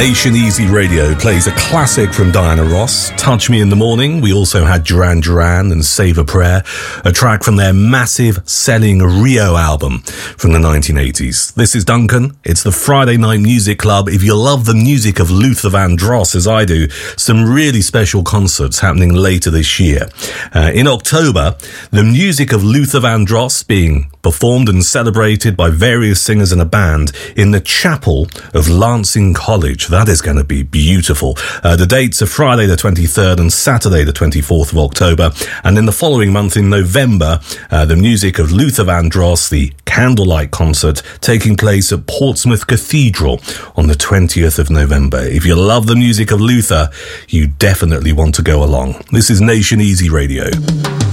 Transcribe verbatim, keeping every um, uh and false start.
Nation Easy Radio plays a classic from Diana Ross, Touch Me in the Morning. We also had Duran Duran and Save a Prayer, a track from their massive selling Rio album from the nineteen eighties. This is Duncan. It's the Friday Night Music Club. If you love the music of Luther Vandross, as I do, some really special concerts happening later this year. Uh, in October, the music of Luther Vandross being performed and celebrated by various singers and a band in the chapel of Lancing College. That is going to be beautiful. Uh, the dates are Friday the twenty-third and Saturday the twenty-fourth of October. And in the following month in November, uh, the music of Luther Vandross, the Candlelight Concert, taking place at Portsmouth Cathedral on the twentieth of November. If you love the music of Luther, you definitely want to go along. This is Nation Easy Radio.